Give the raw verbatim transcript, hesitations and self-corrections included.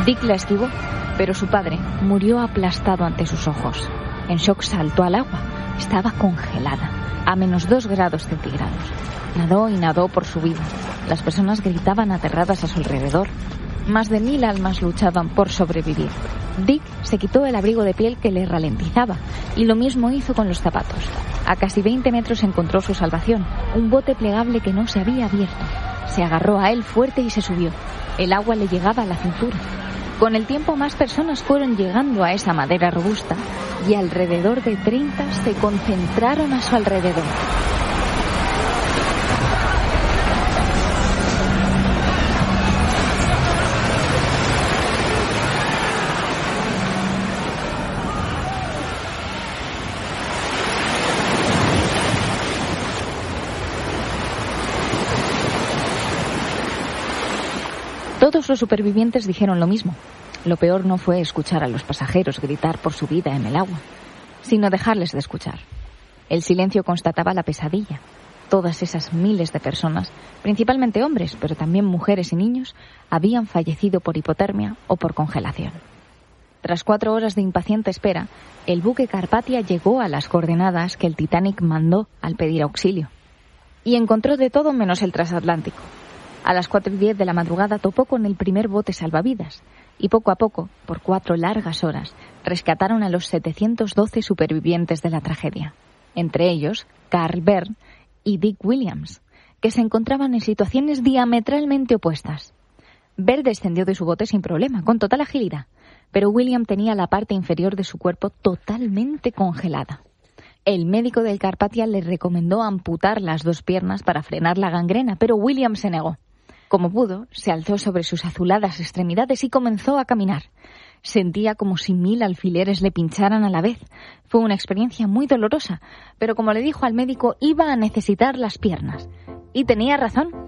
Dick la esquivó, pero su padre murió aplastado ante sus ojos. En shock saltó al agua. Estaba congelada, a menos dos grados centígrados. Nadó y nadó por su vida. Las personas gritaban aterradas a su alrededor. Más de mil almas luchaban por sobrevivir. Dick se quitó el abrigo de piel que le ralentizaba y lo mismo hizo con los zapatos. A casi veinte metros encontró su salvación, un bote plegable que no se había abierto. Se agarró a él fuerte y se subió. El agua le llegaba a la cintura. Con el tiempo más personas fueron llegando a esa madera robusta y alrededor de treinta se concentraron a su alrededor. Todos los supervivientes dijeron lo mismo. Lo peor no fue escuchar a los pasajeros gritar por su vida en el agua, sino dejarles de escuchar. El silencio constataba la pesadilla. Todas esas miles de personas, principalmente hombres, pero también mujeres y niños, habían fallecido por hipotermia o por congelación. Tras cuatro horas de impaciente espera, el buque Carpathia llegó a las coordenadas que el Titanic mandó al pedir auxilio. Y encontró de todo menos el transatlántico. A las cuatro y diez de la madrugada topó con el primer bote salvavidas y poco a poco, por cuatro largas horas, rescataron a los setecientos doce supervivientes de la tragedia. Entre ellos, Carl Byrne y Dick Williams, que se encontraban en situaciones diametralmente opuestas. Byrne descendió de su bote sin problema, con total agilidad, pero William tenía la parte inferior de su cuerpo totalmente congelada. El médico del Carpathia le recomendó amputar las dos piernas para frenar la gangrena, pero William se negó. Como pudo, se alzó sobre sus azuladas extremidades y comenzó a caminar. Sentía como si mil alfileres le pincharan a la vez. Fue una experiencia muy dolorosa, pero como le dijo al médico, iba a necesitar las piernas. Y tenía razón.